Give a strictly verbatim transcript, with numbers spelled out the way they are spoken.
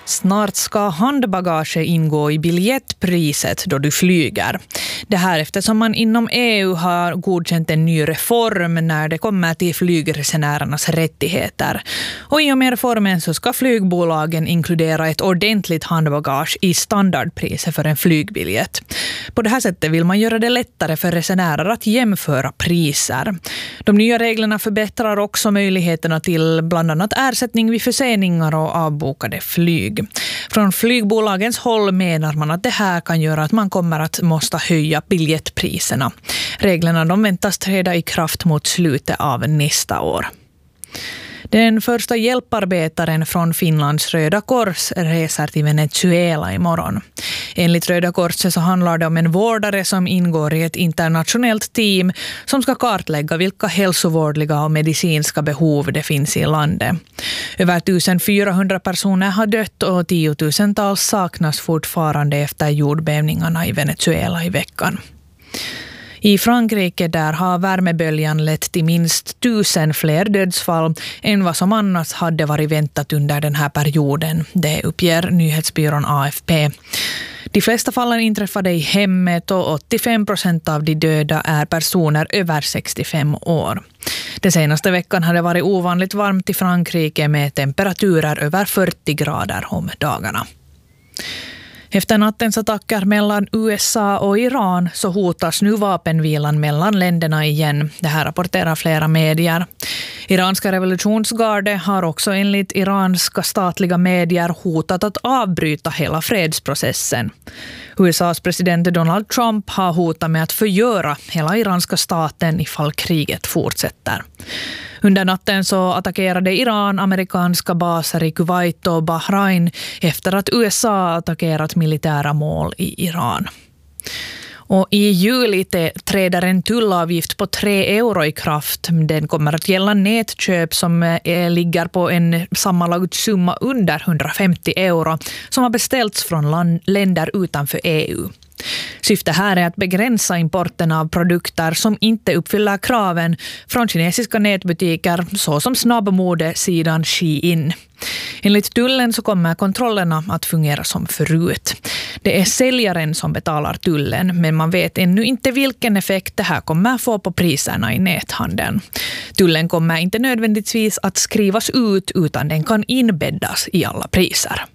Snart ska handbagage ingå i biljettpriset då du flyger. Det här eftersom man inom E U har godkänt en ny reform när det kommer till flygresenärernas rättigheter. Och i och med reformen så ska flygbolagen inkludera ett ordentligt handbagage i standardpriset för en flygbiljett. På det här sättet vill man göra det lättare för resenärer att jämföra priser. De nya reglerna förbättrar också möjligheterna till bland annat ersättning vid förseningar och avbokade flyg. Från flygbolagens håll menar man att det här kan göra att man kommer att måste höja biljettpriserna. Reglerna de väntas träda i kraft mot slutet av nästa år. Den första hjälparbetaren från Finlands Röda Kors reser till Venezuela imorgon. Enligt Röda Korset så handlar det om en vårdare som ingår i ett internationellt team som ska kartlägga vilka hälsovårdliga och medicinska behov det finns i landet. Över fjortonhundra personer har dött och tiotusentals saknas fortfarande efter jordbävningarna i Venezuela i veckan. I Frankrike där har värmeböljan lett till minst tusen fler dödsfall än vad som annars hade varit väntat under den här perioden. Det uppger nyhetsbyrån A F P. De flesta fallen inträffade i hemmet och åttiofem procent av de döda är personer över sextiofem år. Den senaste veckan hade varit ovanligt varmt i Frankrike med temperaturer över fyrtio grader om dagarna. Efter nattens attacker mellan U S A och Iran så hotas nu vapenvilan mellan länderna igen. Det här rapporterar flera medier. Iranska revolutionsgarde har också enligt iranska statliga medier hotat att avbryta hela fredsprocessen. U S A:s president Donald Trump har hotat med att förgöra hela iranska staten ifall kriget fortsätter. Under natten så attackerade Iran amerikanska baser i Kuwait och Bahrain efter att U S A attackerat militära mål i Iran. Och i juli träder en tullavgift på tre euro i kraft. Den kommer att gälla nätköp som ligger på en sammanlagd summa under hundrafemtio euro som har beställts från länder utanför E U. Syftet här är att begränsa importen av produkter som inte uppfyller kraven från kinesiska nätbutiker såsom snabbmodesidan Shein. Enligt tullen så kommer kontrollerna att fungera som förut. Det är säljaren som betalar tullen, men man vet ännu inte vilken effekt det här kommer få på priserna i näthandeln. Tullen kommer inte nödvändigtvis att skrivas ut utan den kan inbäddas i alla priser.